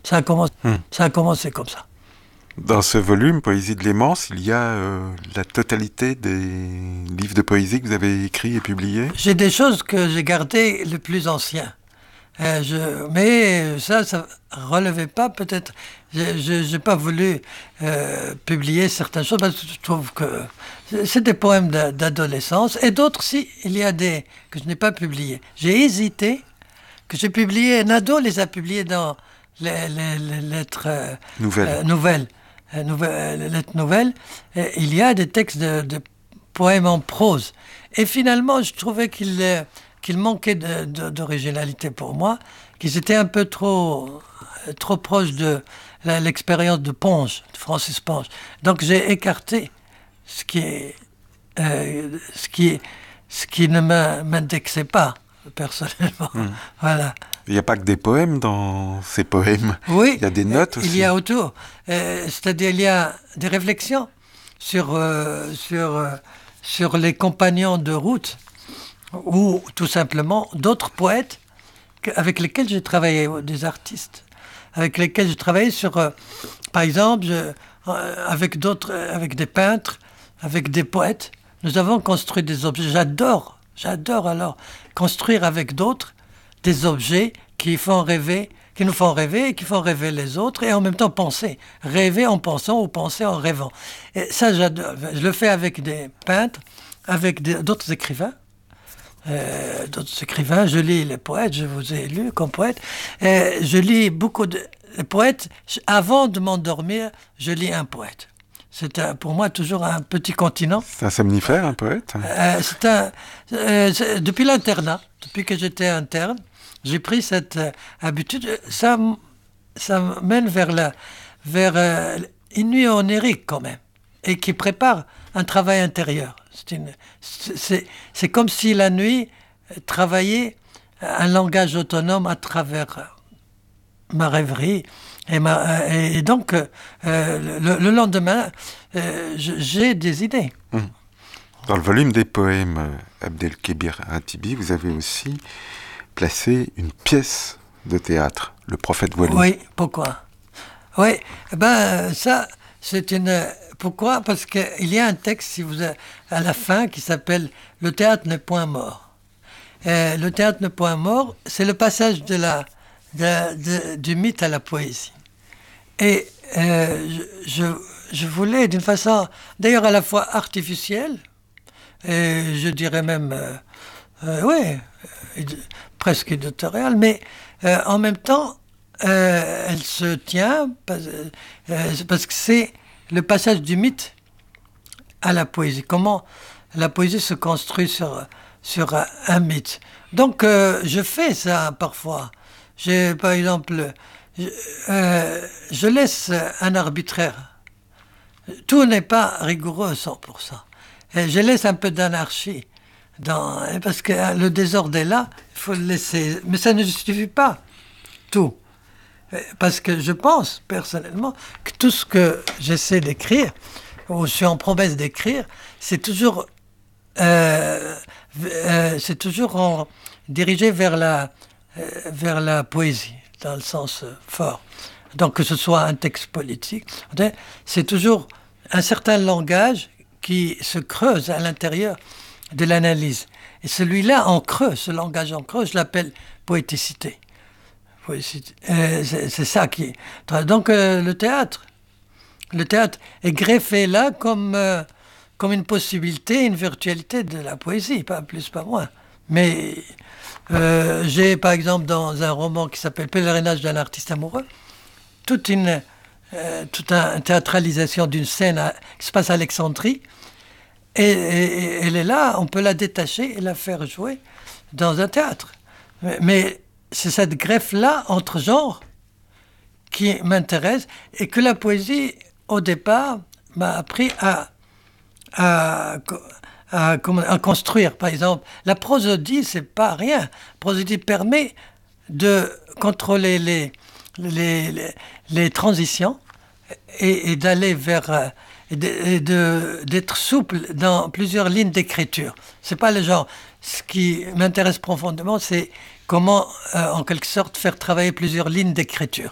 Ça a commencé comme ça. Dans ce volume, Poésie de Lémence, il y a la totalité des livres de poésie que vous avez écrits et publiés. J'ai des choses que j'ai gardées les plus anciens. Mais ça relevait pas peut-être. Je n'ai pas voulu publier certaines choses parce que je trouve que c'est des poèmes d'adolescence. Et d'autres, si, il y a des que je n'ai pas publiés. J'ai hésité, que j'ai publié. Nadeau les a publiés dans les lettres nouvelles. Les lettres nouvelles. Et il y a des textes de poèmes en prose. Et finalement, je trouvais qu'il manquait d'originalité pour moi, qu'ils étaient un peu trop proches de l'expérience de Ponge, de Francis Ponge. Donc j'ai écarté ce qui ne m'indexait pas, personnellement. Voilà. Il n'y a pas que des poèmes dans ces poèmes. Oui, il y a des notes aussi. Il y a autour. C'est-à-dire, il y a des réflexions sur les compagnons de route, ou tout simplement d'autres poètes avec lesquels j'ai travaillé, des artistes, avec lesquels j'ai travaillé sur, par exemple, avec des peintres, avec des poètes. Nous avons construit des objets. J'adore alors construire avec d'autres des objets qui nous font rêver et qui font rêver les autres, et en même temps penser. Rêver en pensant ou penser en rêvant. Et ça, j'adore. Je le fais avec des peintres, avec d'autres écrivains. Je lis les poètes, je vous ai lu comme poète. Je lis beaucoup de poètes. Avant de m'endormir, je lis un poète. C'est pour moi toujours un petit continent. C'est un somnifère, un poète. Depuis l'internat, depuis que j'étais interne, j'ai pris cette habitude. Ça mène vers une nuit onirique quand même, et qui prépare un travail intérieur. C'est comme si la nuit travaillait un langage autonome à travers ma rêverie. Et donc, le lendemain, j'ai des idées. Dans le volume des poèmes Abdelkébir Atibi, vous avez aussi placé une pièce de théâtre, Le Prophète voilé. Oui, pourquoi ? Oui, ça, c'est une... Pourquoi ? Parce qu'il y a un texte, à la fin, qui s'appelle « Le théâtre n'est point mort ». Le théâtre n'est point mort, c'est le passage du mythe à la poésie. Et je voulais, d'une façon, d'ailleurs à la fois artificielle, et je dirais même, presque éditoriale, mais en même temps, elle se tient, parce que c'est le passage du mythe à la poésie. Comment la poésie se construit sur un mythe. Donc, je fais ça parfois. Par exemple, je laisse un arbitraire. Tout n'est pas rigoureux 100%. Et je laisse un peu d'anarchie. Parce que le désordre est là, il faut le laisser. Mais ça ne justifie pas tout. Parce que je pense, personnellement, que tout ce que j'essaie d'écrire, ou je suis en promesse d'écrire, c'est toujours dirigé vers la poésie, dans le sens fort. Donc que ce soit un texte politique, c'est toujours un certain langage qui se creuse à l'intérieur de l'analyse. Et celui-là, en creux, ce langage en creux, je l'appelle poéticité. C'est ça qui est... Donc le théâtre est greffé là comme une possibilité, une virtualité de la poésie, pas plus, pas moins. Mais j'ai, par exemple, dans un roman qui s'appelle Pèlerinage d'un artiste amoureux, toute une théâtralisation d'une scène qui se passe à Alexandrie, et elle est là, on peut la détacher et la faire jouer dans un théâtre. Mais c'est cette greffe-là entre genres qui m'intéresse, et que la poésie, au départ, m'a appris à construire. Par exemple, la prosodie, c'est pas rien. La prosodie permet de contrôler les transitions et d'aller vers... d'être souple dans plusieurs lignes d'écriture. C'est pas le genre. Ce qui m'intéresse profondément, c'est comment, en quelque sorte, faire travailler plusieurs lignes d'écriture.